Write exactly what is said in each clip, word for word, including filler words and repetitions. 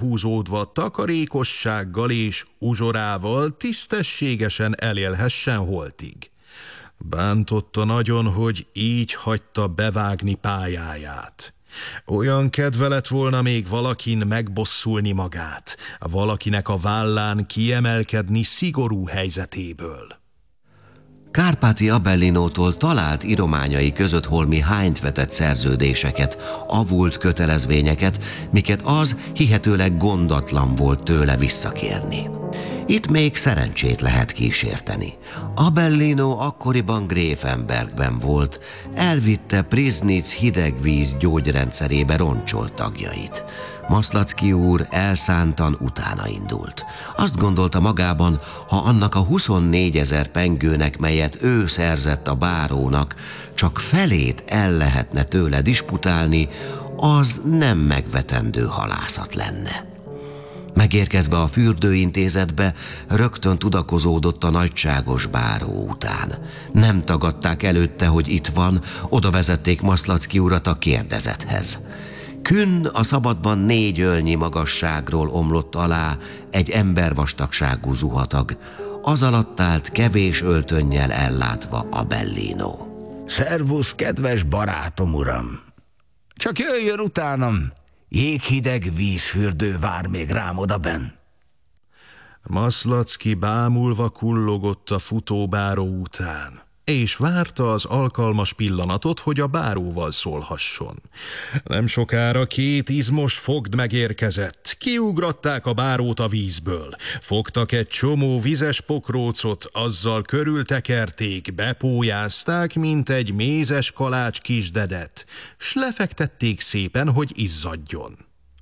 meghúzódva takarékossággal és uzsorával tisztességesen elélhessen holtig. Bántotta nagyon, hogy így hagyta bevágni pályáját. Olyan kedve lett volna még valakin megbosszulni magát, valakinek a vállán kiemelkedni szigorú helyzetéből. Kárpáti Abellinótól talált írományai között holmi hányt vetett szerződéseket, avult kötelezvényeket, miket az hihetőleg gondatlan volt tőle visszakérni. Itt még szerencsét lehet kísérteni. Abellino akkoriban Gräfenbergben volt, elvitte Prignitz hidegvíz gyógyrendszerébe roncsolt tagjait. Maszlacki úr elszántan utána indult. Azt gondolta magában, ha annak a huszonnégyezer pengőnek, melyet ő szerzett a bárónak, csak felét el lehetne tőle disputálni, az nem megvetendő halászat lenne. Megérkezve a fürdőintézetbe, rögtön tudakozódott a nagyságos báró után. Nem tagadták előtte, hogy itt van, oda vezették Maszlacki urat a kérdezethez. Künn a szabadban négy ölnyi magasságról omlott alá egy embervastagságú zuhatag. Az alatt állt kevés öltönnyel ellátva Abellino. Szervusz, kedves barátom, uram! Csak jöjjön utánam! Jéghideg vízfürdő vár még rám odabenn. Maszlacki bámulva kullogott a futóbáró után, és várta az alkalmas pillanatot, hogy a báróval szólhasson. Nem sokára két izmos fogd megérkezett. Kiugratták a bárót a vízből. Fogtak egy csomó vizes pokrócot, azzal körültekerték, bepójázták, mint egy mézes kalács kisdedet, s lefektették szépen, hogy izzadjon.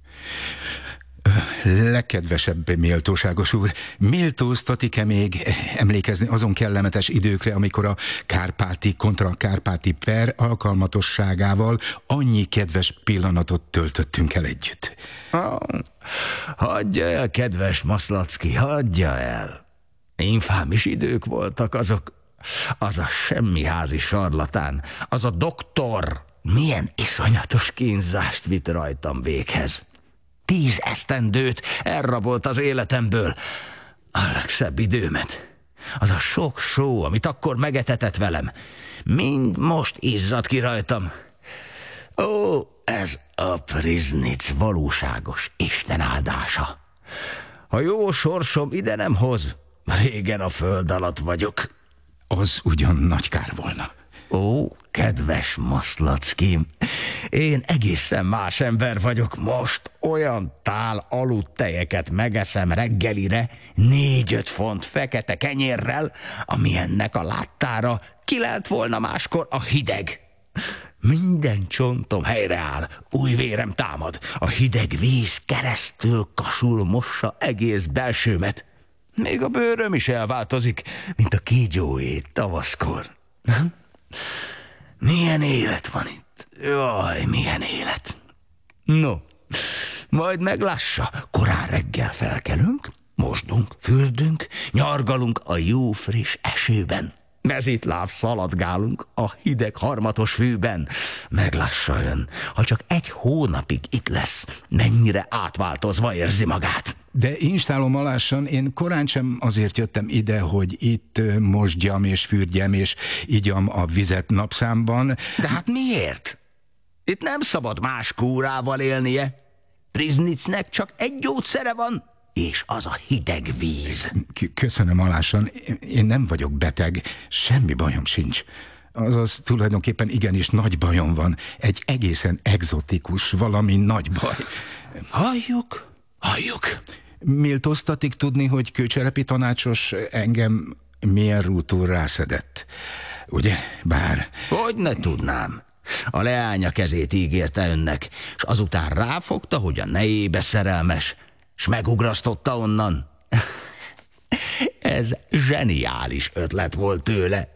Legkedvesebb méltóságos úr, méltóztatik-e még emlékezni azon kellemetes időkre, amikor a kárpáti kontra a kárpáti per alkalmatosságával annyi kedves pillanatot töltöttünk el együtt? Ah, hagyja el, kedves Maszlacki, hagyja el. Infámis idők voltak azok. Az a semmiházi sarlatán, az a doktor milyen iszonyatos kínzást vitt rajtam véghez. Tíz esztendőt elrabolt az életemből, a legszebb időmet. Az a sok só, amit akkor megetetett velem, mind most izzad ki rajtam. Ó, ez a Prignitz valóságos Isten áldása. Ha jó sorsom ide nem hoz, régen a föld alatt vagyok. Az ugyan nagy kár volna. Ó, kedves Maszlackim, én egészen más ember vagyok most. Olyan tál aludtejeket megeszem reggelire, négy-öt font fekete kenyérrel, ami ennek a láttára ki lehet volna máskor a hideg. Minden csontom helyreáll, új vérem támad, a hideg víz keresztül kasul mossa egész belsőmet. Még a bőröm is elváltozik, mint a kígyóé tavaszkor. Nem? Milyen élet van itt? Jaj, milyen élet! No, majd meglássa, korán reggel felkelünk, mosdunk, fürdünk, nyargalunk a jó friss esőben. Mezítláb szaladgálunk a hideg harmatos fűben. Meglássa ön, ha csak egy hónapig itt lesz, mennyire átváltozva érzi magát. De installom alássan, én korán sem azért jöttem ide, hogy itt mosdjam és fürdjem és igyam a vizet napszámban. De hát miért? Itt nem szabad más kúrával élnie. Priznitznek csak egy gyógyszere van, és az a hideg víz. Köszönöm alássan, én nem vagyok beteg, semmi bajom sincs. Azaz tulajdonképpen igenis nagy bajom van, egy egészen egzotikus, valami nagy baj. Halljuk, halljuk. Méltóztatik tudni, hogy kőcserepi tanácsos engem milyen rútul rászedett. Ugye, bár... Hogy ne tudnám. A leánya kezét ígérte önnek, és azután ráfogta, hogy a nejébe szerelmes, s megugrasztotta onnan. Ez zseniális ötlet volt tőle.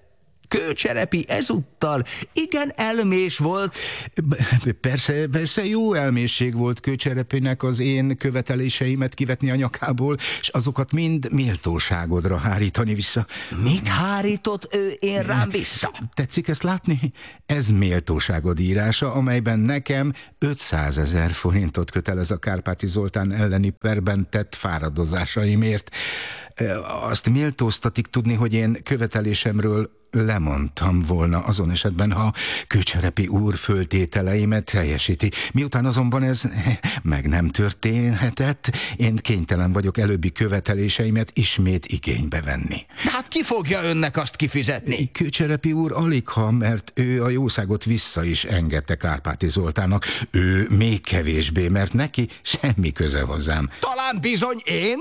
Kőcserepi ezúttal igen elmés volt. Persze, persze jó elmészség volt Kőcserepinek az én követeléseimet kivetni a nyakából, és azokat mind méltóságodra hárítani vissza. Mit hárított ő én rám vissza? Tetszik ezt látni? Ez méltóságod írása, amelyben nekem ötszázezer forintot kötelez a Kárpáti Zoltán elleni perben tett fáradozásaimért. Azt méltóztatik tudni, hogy én követelésemről lemondtam volna azon esetben, ha Kőcserepi úr föltételeimet teljesíti. Miután azonban ez meg nem történhetett, én kénytelen vagyok előbbi követeléseimet ismét igénybe venni. De hát ki fogja önnek azt kifizetni? Kőcserepi úr aligha, mert ő a jószágot vissza is engedte Kárpáti Zoltánnak. Ő még kevésbé, mert neki semmi köze hozzám. Talán bizony én?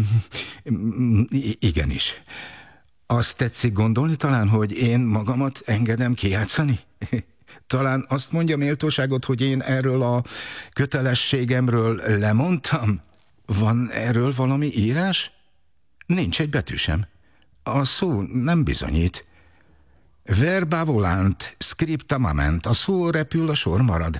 I- igenis. Azt tetszik gondolni talán, hogy én magamat engedem kijátszani? Talán azt mondja méltóságot, hogy én erről a kötelességemről lemondtam? Van erről valami írás? Nincs egy betű sem. A szó nem bizonyít. Verba volant, scripta mament. A szó repül, a sor marad.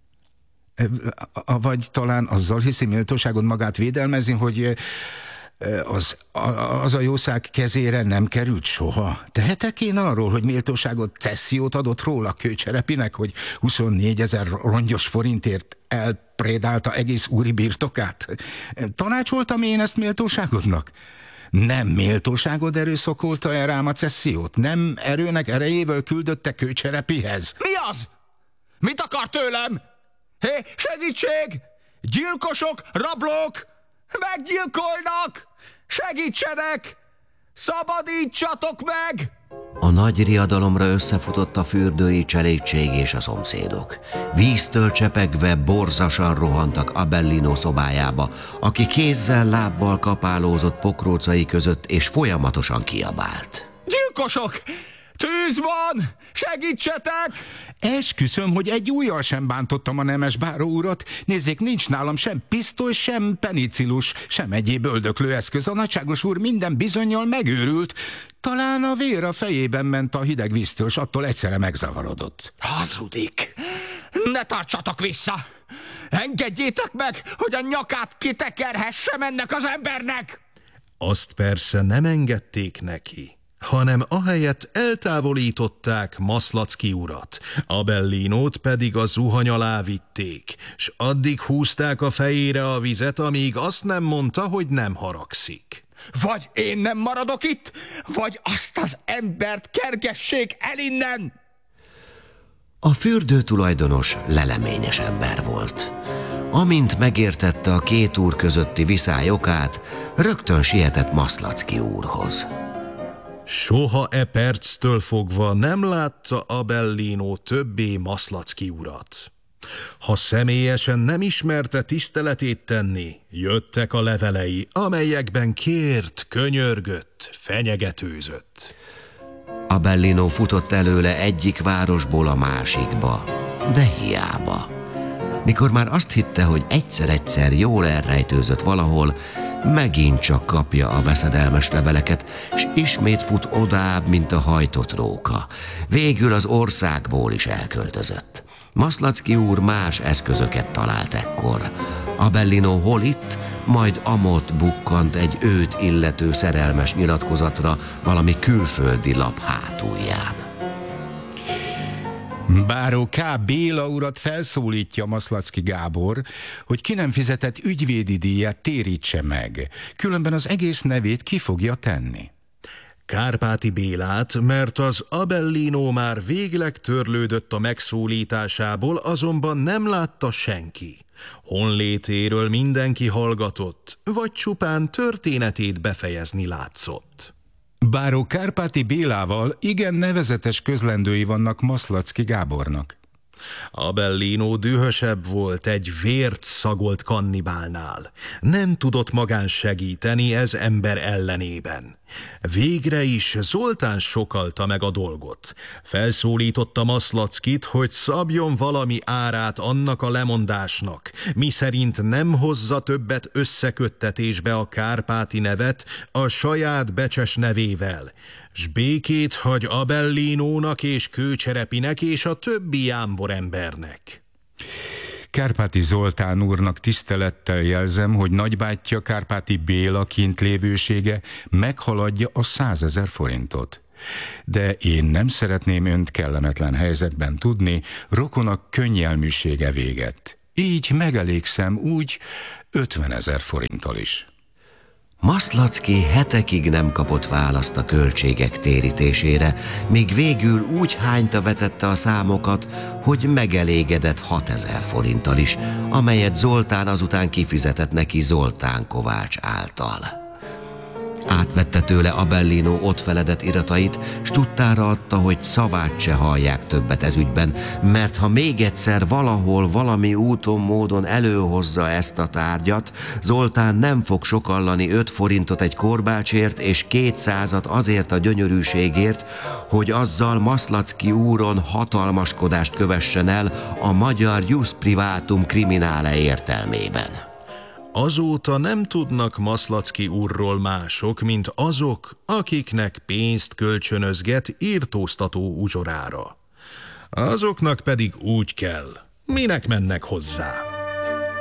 Vagy talán azzal hiszi méltóságon magát védelmezni, hogy az, az a jószág kezére nem került soha. Tehetek én arról, hogy méltóságot cessziót adott róla Kőcserepinek, hogy huszonnégyezer rongyos forintért elprédálta egész úri birtokát? Tanácsoltam én ezt méltóságodnak? Nem méltóságod erőszakolta el rám a cessziót? Nem erőnek erejével küldötte Kőcserepihez? Mi az? Mit akar tőlem? Hé, segítség! Gyilkosok, rablók! Meggyilkolnak! Segítsenek! Szabadítsatok meg! A nagy riadalomra összefutott a fürdői cselédség és a szomszédok. Víztől csepegve borzasan rohantak Abellino szobájába, aki kézzel, lábbal kapálózott pokrócai között, és folyamatosan kiabált. Gyilkosok! Tűz van! Segítsetek! Esküszöm, hogy egy ujjal sem bántottam a nemes báró urat. Nézzék, nincs nálam sem pisztoly, sem penicillus, sem egyéb öldöklő eszköz. A nagyságos úr minden bizonnyal megőrült. Talán a vér a fejében ment a hideg víztől, s attól egyszerre megzavarodott. Hazudik! Ne tartsatok vissza! Engedjétek meg, hogy a nyakát kitekerhessem ennek az embernek! Azt persze nem engedték neki, hanem ahelyett eltávolították Maszlacki urat, Abellinót pedig a zuhany alá vitték, s addig húzták a fejére a vizet, amíg azt nem mondta, hogy nem haragszik. Vagy én nem maradok itt, vagy azt az embert kergessék el innen! A fürdő tulajdonos leleményes ember volt. Amint megértette a két úr közötti viszály okát, rögtön sietett Maszlacki úrhoz. Soha e perctől fogva nem látta Abellino többé Maszlacki urat. Ha személyesen nem ismerte tiszteletét tenni, jöttek a levelei, amelyekben kért, könyörgött, fenyegetőzött. Abellino futott előle egyik városból a másikba, de hiába. Mikor már azt hitte, hogy egyszer-egyszer jól elrejtőzött valahol, megint csak kapja a veszedelmes leveleket, s ismét fut odább, mint a hajtott róka. Végül az országból is elköltözött. Maszlacki úr más eszközöket talált ekkor. Abellino hol itt, majd amott bukkant egy őt illető szerelmes nyilatkozatra valami külföldi lap hátulján. Báró K. Béla urat felszólítja Maszlacki Gábor, hogy ki nem fizetett ügyvédi díjat térítse meg, különben az egész nevét ki fogja tenni. Kárpáti Bélát, mert az Abellino már végleg törlődött a megszólításából, azonban nem látta senki. Honlétéről mindenki hallgatott, vagy csupán történetét befejezni látszott. Báró Kárpáti Bélával igen nevezetes közlendői vannak Maszlacki Gábornak. Abellino dühösebb volt egy vért szagolt kannibálnál. Nem tudott magán segíteni ez ember ellenében. Végre is Zoltán sokalta meg a dolgot. Felszólította Maszlackit, hogy szabjon valami árát annak a lemondásnak, miszerint nem hozza többet összeköttetésbe a Kárpáti nevet a saját becses nevével, s békét hagy Abellinónak és Kőcserepinek és a többi jámbor embernek. Kárpáti Zoltán úrnak tisztelettel jelzem, hogy nagybátyja Kárpáti Béla kintlévősége meghaladja a százezer forintot. De én nem szeretném önt kellemetlen helyzetben tudni, rokonak könnyelműsége véget. Így megelégszem úgy ötvenezer forinttal is. Maszlacki hetekig nem kapott választ a költségek térítésére, míg végül úgy hányta vetette a számokat, hogy megelégedett hatezer forinttal is, amelyet Zoltán azután kifizetett neki Zoltán Kovács által. Átvette tőle Abellino ott feledett iratait, s tudtára adta, hogy szavát se hallják többet ezügyben, mert ha még egyszer valahol valami úton, módon előhozza ezt a tárgyat, Zoltán nem fog sokallani öt forintot egy korbácsért és kétszázat azért a gyönyörűségért, hogy azzal Maszlacki úron hatalmaskodást kövessen el a magyar jus privatum criminále értelmében. Azóta nem tudnak Maszlacki úrról mások, mint azok, akiknek pénzt kölcsönözget írtóztató uzsorára. Azoknak pedig úgy kell, minek mennek hozzá.